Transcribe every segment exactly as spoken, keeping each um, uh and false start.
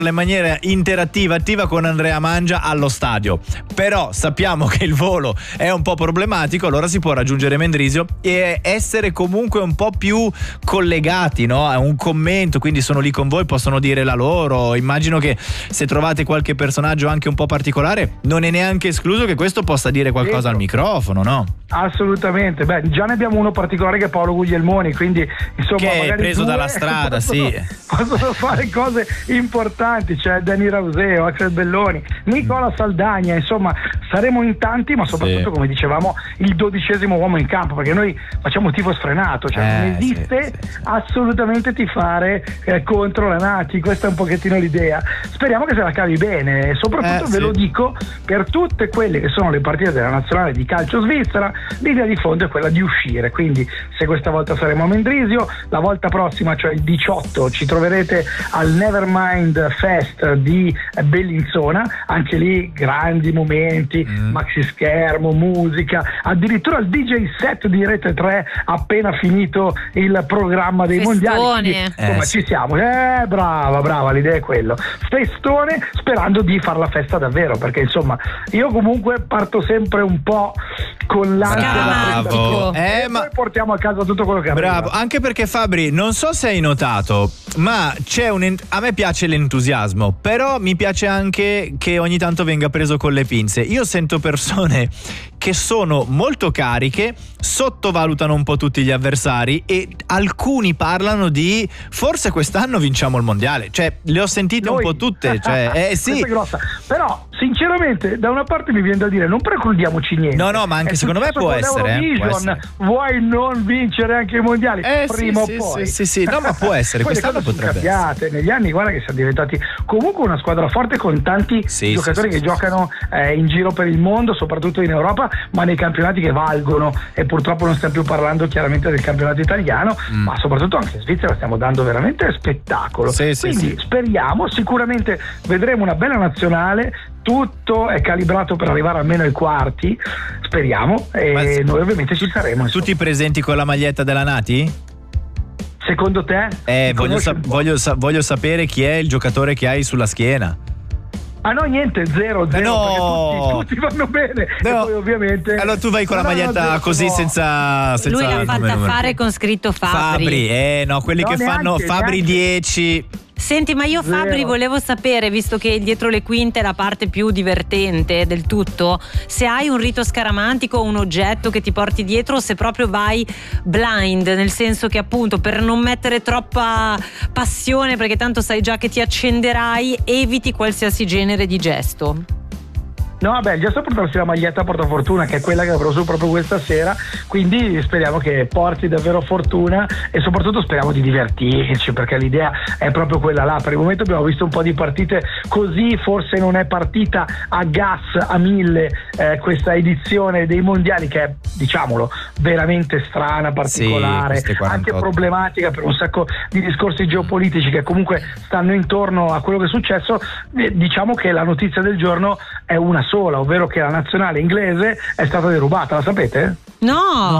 in maniera interattiva, attiva con Andrea Mangia allo stadio. Però sappiamo che il volo è un po' problematico, allora si può raggiungere Mendrisio e essere comunque un po' più collegati, no? A un commento, quindi sono lì con voi, possono dire la loro. Immagino che se trovate qualche personaggio anche un po' particolare, non è neanche escluso che questo possa dire qualcosa al microfono, no? Assolutamente, beh, già ne abbiamo uno particolare che è Paolo Guglielmoni, quindi insomma che è preso dalla strada, possono, sì, possono fare cose importanti, c'è cioè Dani Rauseo, Axel Belloni, Nicola Saldagna, insomma saremo in tanti, ma soprattutto sì, come dicevamo il dodicesimo uomo in campo, perché noi facciamo tifo sfrenato, cioè eh, non esiste sì, sì, assolutamente tifare eh, contro la Nati, questa è un pochettino l'idea. Speriamo che se la cavi bene e soprattutto eh, ve sì, lo dico per tutte quelle che sono le partite della nazionale di calcio svizzera, l'idea di fondo è quella di uscire, quindi se questa volta saremo a Mendrisio, la volta prossima, cioè il diciotto, ci troverete al Nevermind Fest di Bellinzona, anche lì grandi momenti, mm. maxi schermo, musica, addirittura il D J set di Rete tre appena finito il programma dei Festone. mondiali, quindi, insomma eh, ci siamo, eh brava brava, l'idea è quello, festone, sperando di far la festa davvero, perché insomma io comunque parto sempre un po' con l'ansia bravo, eh, e ma poi portiamo a casa tutto quello che abbiamo. Bravo, anche perché Fabri, non so se hai notato, ma c'è un ent- a me piace l'entusiasmo, però mi piace anche che ogni tanto venga preso con le pinze. Io sento persone che sono molto cariche, sottovalutano un po' tutti gli avversari e alcuni parlano di forse quest'anno vinciamo il mondiale, cioè le ho sentite Noi. un po' tutte, cioè eh sì. Questa è grossa. Però sinceramente da una parte mi viene da dire non precludiamoci niente. No no, ma anche è secondo me può essere, eh, può essere. Vuoi non vincere anche i mondiali? Eh, prima sì, o poi. Sì, sì, sì, no, ma può essere, quest'anno potrebbe essere. Negli anni guarda che siamo diventati comunque una squadra forte con tanti sì, giocatori sì, che sì, giocano eh, in giro per il mondo, soprattutto in Europa, ma nei campionati che valgono, e purtroppo non stiamo più parlando chiaramente del campionato italiano, mm. ma soprattutto anche in Svizzera stiamo dando veramente spettacolo. Sì, sì, quindi sì, speriamo, sicuramente vedremo una bella nazionale, tutto è calibrato per arrivare almeno ai quarti, speriamo, e ma noi ovviamente ci saremo. Tutti presenti con la maglietta della Nati? Secondo te? Eh, voglio, sa- voglio, sa- voglio sapere chi è il giocatore che hai sulla schiena. Ah no, niente, zero, zero, no. tutti, tutti vanno bene, no. E poi ovviamente allora tu vai con la maglietta no, così no. senza, senza lui l'ha fatta fare con scritto Fabri. Fabri, eh no, quelli no, che neanche, fanno Fabri neanche. dieci. Senti, ma io Fabri Zero. volevo sapere, visto che dietro le quinte è la parte più divertente del tutto, se hai un rito scaramantico o un oggetto che ti porti dietro, o se proprio vai blind, nel senso che appunto per non mettere troppa passione, perché tanto sai già che ti accenderai, eviti qualsiasi genere di gesto. No, beh, il gesto è portarsi la maglietta portafortuna, che è quella che avrò su proprio questa sera, quindi speriamo che porti davvero fortuna e soprattutto speriamo di divertirci, perché l'idea è proprio quella là. Per il momento abbiamo visto un po' di partite così, forse non è partita a gas a mille eh, questa edizione dei mondiali, che è, diciamolo, veramente strana, particolare, sì, anche problematica per un sacco di discorsi geopolitici che comunque stanno intorno a quello che è successo. Eh, diciamo che la notizia del giorno è una sola, ovvero che la nazionale inglese è stata derubata, la sapete? No,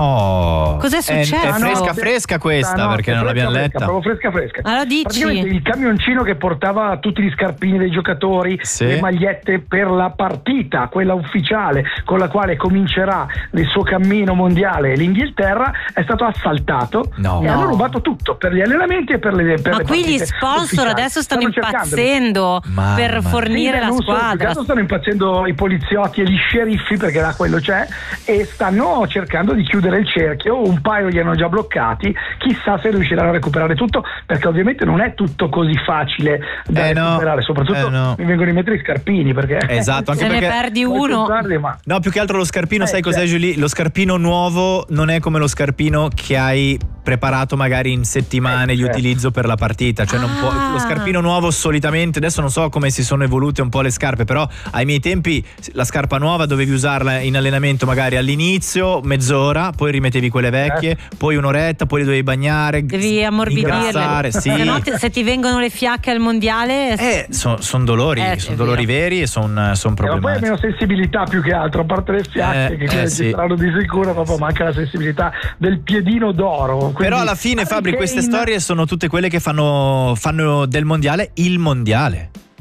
no. Cos'è successo? È, è fresca fresca questa, no, perché non l'abbiamo fresca, letta. Proprio fresca fresca. Allora dici. Praticamente il camioncino che portava tutti gli scarpini dei giocatori, sì, le magliette per la partita, quella ufficiale con la quale comincerà il suo cammino mondiale l'Inghilterra, è stato assaltato, no, e no. hanno rubato tutto per gli allenamenti e per le per Ma le qui gli sponsor ufficiali. adesso stanno, stanno impazzendo Mamma. per fornire sì, la squadra. Adesso stanno impazzendo i poliziotti e gli sceriffi, perché da quello c'è, e stanno cercando di chiudere il cerchio. Un paio li hanno già bloccati, chissà se riusciranno a recuperare tutto, perché ovviamente non è tutto così facile da eh recuperare, no, soprattutto eh no. mi vengono in mente i scarpini, perché esatto, anche se perché ne perdi uno tardi, ma... no, più che altro lo scarpino, eh, sai cos'è, cioè... Julie? Lo scarpino nuovo non è come lo scarpino che hai preparato magari in settimane eh, di certo. utilizzo per la partita, cioè ah. non può, lo scarpino nuovo solitamente, adesso non so come si sono evolute un po' le scarpe, però ai miei tempi la scarpa nuova dovevi usarla in allenamento magari all'inizio mezz'ora, poi rimettevi quelle vecchie, eh. poi un'oretta, poi le dovevi bagnare, devi ammorbidirle, sì. se no ti, se ti vengono le fiacche al mondiale eh, sono son dolori, eh, sono dolori vero. veri e sono son problematici. Eh, ma poi hai meno sensibilità più che altro, a parte le fiacche, eh, che eh, sì. ci saranno di sicuro, proprio manca la sensibilità del piedino d'oro. Quindi, però alla fine, Fabri, queste storie sono tutte quelle che fanno, fanno del mondiale il mondiale.